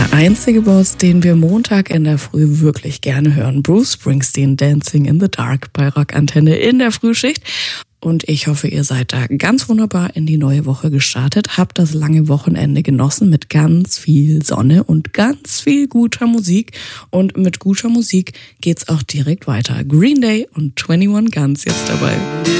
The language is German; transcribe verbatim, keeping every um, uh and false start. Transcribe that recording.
Der einzige Boss, den wir Montag in der Früh wirklich gerne hören. Bruce Springsteen, Dancing in the Dark bei Rockantenne in der Frühschicht. Und ich hoffe, ihr seid da ganz wunderbar in die neue Woche gestartet, habt das lange Wochenende genossen mit ganz viel Sonne und ganz viel guter Musik. Und mit guter Musik geht's auch direkt weiter. Green Day und einundzwanzig Guns jetzt dabei.